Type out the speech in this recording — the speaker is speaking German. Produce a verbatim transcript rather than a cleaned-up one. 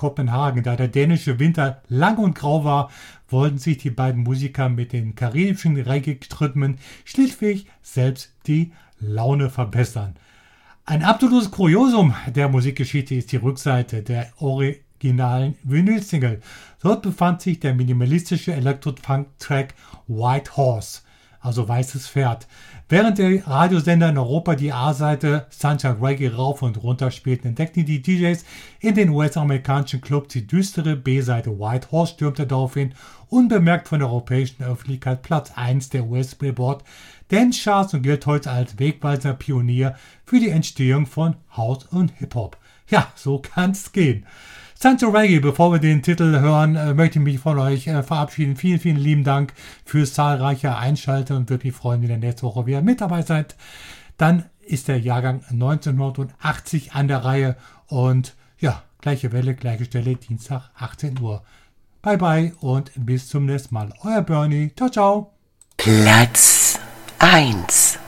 Kopenhagen. Da der dänische Winter lang und grau war, wollten sich die beiden Musiker mit den karibischen Reggae-Rhythmen schlichtweg selbst die Laune verbessern. Ein absolutes Kuriosum der Musikgeschichte ist die Rückseite der originalen Vinyl-Single. Dort befand sich der minimalistische Elektro-Funk-Track White Horse, also weißes Pferd. Während der Radiosender in Europa die A-Seite Sunshine Reggae rauf und runter spielten, entdeckten die D Js in den U S-amerikanischen Clubs die düstere B-Seite. White Horse stürmte daraufhin unbemerkt von der europäischen Öffentlichkeit Platz eins der U S-Billboard Dance Charts und gilt heute als wegweisender Pionier für die Entstehung von House und Hip-Hop. Ja, so kann's gehen. Sunshine Reggae, bevor wir den Titel hören, äh, möchte ich mich von euch äh, verabschieden. Vielen, vielen lieben Dank fürs zahlreiche Einschalten und wirklich freuen, wenn ihr nächste Woche wieder mit dabei seid. Dann ist der Jahrgang neunzehnhundertachtzig an der Reihe und ja, gleiche Welle, gleiche Stelle, Dienstag achtzehn Uhr. Bye bye und bis zum nächsten Mal. Euer Bernie. Ciao, ciao. Platz eins.